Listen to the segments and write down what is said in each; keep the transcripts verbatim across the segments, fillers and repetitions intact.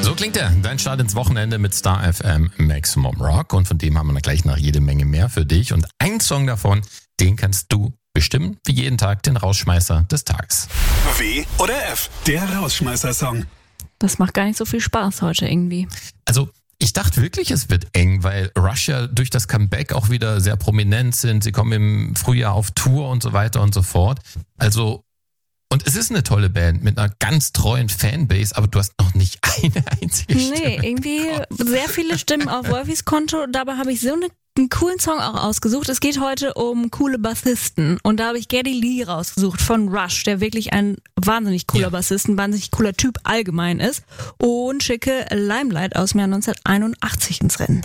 So klingt er. Dein Start ins Wochenende mit Star F M Maximum Rock. Und von dem haben wir gleich noch jede Menge mehr für dich. Und ein Song davon, den kannst du bestimmen, wie jeden Tag den Rausschmeißer des Tages. W oder F, der Rausschmeißer-Song. Das macht gar nicht so viel Spaß heute irgendwie. Also ich dachte wirklich, es wird eng, weil Rush ja durch das Comeback auch wieder sehr prominent sind. Sie kommen im Frühjahr auf Tour und so weiter und so fort. Also, und es ist eine tolle Band mit einer ganz treuen Fanbase, aber du hast noch nicht eine einzige Stimme. Nee, irgendwie sehr viele Stimmen auf Wolfis Konto. Dabei habe ich so eine, einen coolen Song auch ausgesucht. Es geht heute um coole Bassisten. Und da habe ich Geddy Lee rausgesucht von Rush, der wirklich ein wahnsinnig cooler ja. Bassist, ein wahnsinnig cooler Typ allgemein ist. Und schicke Limelight aus dem Jahr neunzehnhunderteinundachtzig ins Rennen.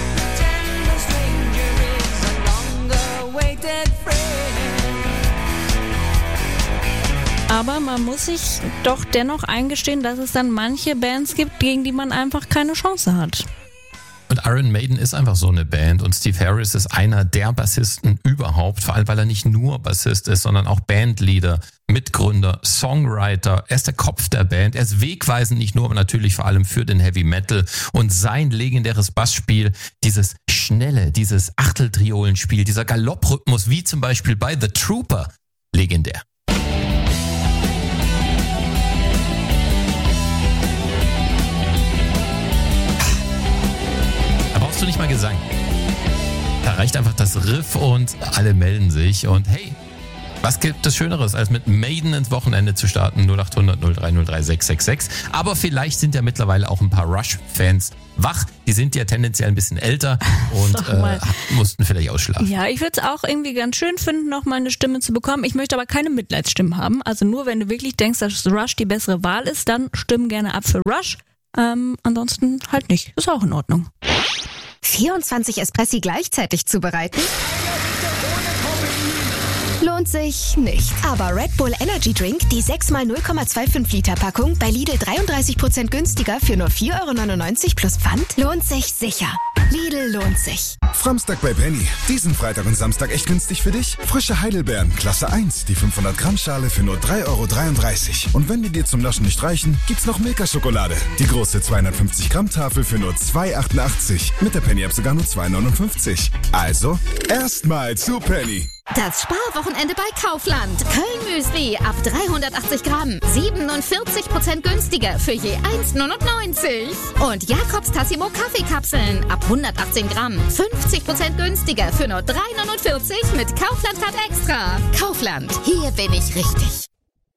Aber man muss sich doch dennoch eingestehen, dass es dann manche Bands gibt, gegen die man einfach keine Chance hat. Und Iron Maiden ist einfach so eine Band und Steve Harris ist einer der Bassisten überhaupt, vor allem weil er nicht nur Bassist ist, sondern auch Bandleader, Mitgründer, Songwriter. Er ist der Kopf der Band, er ist wegweisend nicht nur, aber natürlich vor allem für den Heavy Metal und sein legendäres Bassspiel, dieses schnelle, dieses Achteltriolenspiel, dieser Galopprhythmus, wie zum Beispiel bei The Trooper, legendär. Du nicht mal Gesang. Da reicht einfach das Riff und alle melden sich. Und hey, was gibt es Schöneres, als mit Maiden ins Wochenende zu starten? null acht hundert null drei null drei sechs sechs sechs. Aber vielleicht sind ja mittlerweile auch ein paar Rush-Fans wach. Die sind ja tendenziell ein bisschen älter und äh, mussten vielleicht ausschlafen. Ja, ich würde es auch irgendwie ganz schön finden, noch mal eine Stimme zu bekommen. Ich möchte aber keine Mitleidsstimmen haben. Also nur, wenn du wirklich denkst, dass Rush die bessere Wahl ist, dann stimm gerne ab für Rush. Ähm, ansonsten halt nicht. Ist auch in Ordnung. vierundzwanzig Espressi gleichzeitig zubereiten? Lohnt sich nicht. Aber Red Bull Energy Drink, die sechs mal null Komma fünfundzwanzig Liter Packung, bei Lidl dreiunddreißig Prozent günstiger für nur vier Euro neunundneunzig plus Pfand, lohnt sich sicher. Lidl lohnt sich. Samstag bei Penny. Diesen Freitag und Samstag echt günstig für dich? Frische Heidelbeeren, Klasse eins, die fünfhundert Gramm Schale für nur drei Euro dreiunddreißig. Und wenn die dir zum Naschen nicht reichen, gibt's noch Milka-Schokolade. Die große zweihundertfünfzig Gramm Tafel für nur zwei Euro achtundachtzig. Mit der Penny-App sogar nur zwei Euro neunundfünfzig. Also, erstmal zu Penny. Das Sparwochenende bei Kaufland. Köln-Müsli ab dreihundertachtzig Gramm. siebenundvierzig Prozent günstiger für je eins Euro neunundneunzig. Und Jakobs Tassimo Kaffeekapseln ab hundertachtzehn Gramm. fünfzig Prozent günstiger für nur drei Euro neunundvierzig mit Kaufland-Card extra. Kaufland, hier bin ich richtig.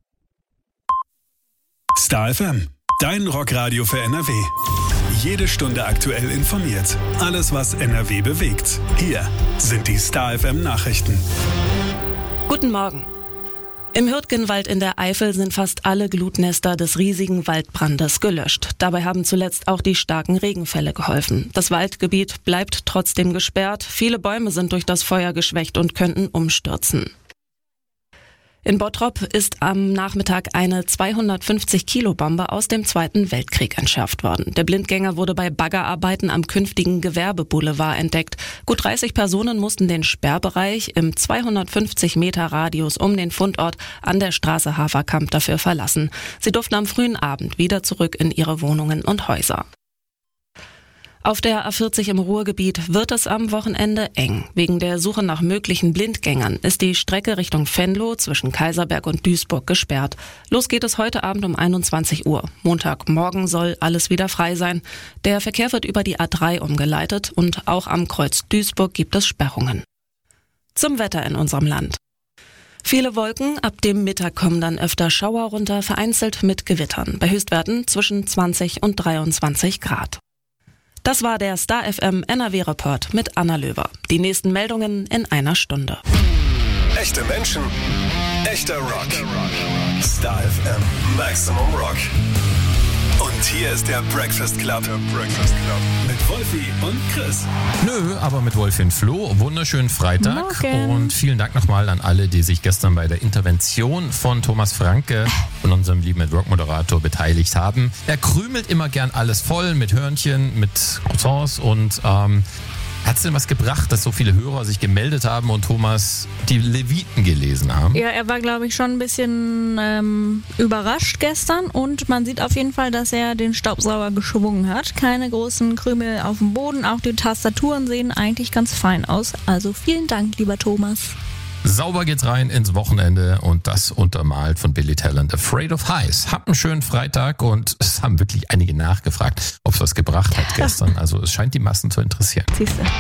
Star F M, dein Rockradio für N R W. Jede Stunde aktuell informiert. Alles, was N R W bewegt. Hier sind die Star F M Nachrichten. Guten Morgen. Im Hürtgenwald in der Eifel sind fast alle Glutnester des riesigen Waldbrandes gelöscht. Dabei haben zuletzt auch die starken Regenfälle geholfen. Das Waldgebiet bleibt trotzdem gesperrt. Viele Bäume sind durch das Feuer geschwächt und könnten umstürzen. In Bottrop ist am Nachmittag eine zweihundertfünfzig Kilo Bombe aus dem Zweiten Weltkrieg entschärft worden. Der Blindgänger wurde bei Baggerarbeiten am künftigen Gewerbeboulevard entdeckt. Gut dreißig Personen mussten den Sperrbereich im zweihundertfünfzig Meter Radius um den Fundort an der Straße Haferkamp dafür verlassen. Sie durften am frühen Abend wieder zurück in ihre Wohnungen und Häuser. Auf der A vierzig im Ruhrgebiet wird es am Wochenende eng. Wegen der Suche nach möglichen Blindgängern ist die Strecke Richtung Venlo zwischen Kaiserberg und Duisburg gesperrt. Los geht es heute Abend um einundzwanzig Uhr. Montagmorgen soll alles wieder frei sein. Der Verkehr wird über die A drei umgeleitet und auch am Kreuz Duisburg gibt es Sperrungen. Zum Wetter in unserem Land. Viele Wolken, ab dem Mittag kommen dann öfter Schauer runter, vereinzelt mit Gewittern. Bei Höchstwerten zwischen zwanzig und dreiundzwanzig Grad. Das war der Star F M N R W-Report mit Anna Löwer. Die nächsten Meldungen in einer Stunde. Echte Menschen, echter Rock. Star F M Maximum Rock. Und hier ist der Breakfast Club. Der Breakfast Club. Mit Wolfi und Chris. Nö, aber mit Wolfi und Flo. Wunderschönen Freitag. Morgen. Und vielen Dank nochmal an alle, die sich gestern bei der Intervention von Thomas Franke und unserem lieben Rock-Moderator beteiligt haben. Er krümelt immer gern alles voll mit Hörnchen, mit Croissants und ähm, Hat es denn was gebracht, dass so viele Hörer sich gemeldet haben und Thomas die Leviten gelesen haben? Ja, er war, glaube ich, schon ein bisschen ähm, überrascht gestern und man sieht auf jeden Fall, dass er den Staubsauger geschwungen hat. Keine großen Krümel auf dem Boden, auch die Tastaturen sehen eigentlich ganz fein aus. Also vielen Dank, lieber Thomas. Sauber geht's rein ins Wochenende und das untermalt von Billy Talent, Afraid of Heights. Habt einen schönen Freitag und es haben wirklich einige nachgefragt, ob es was gebracht hat gestern. Also es scheint die Massen zu interessieren. Siehste.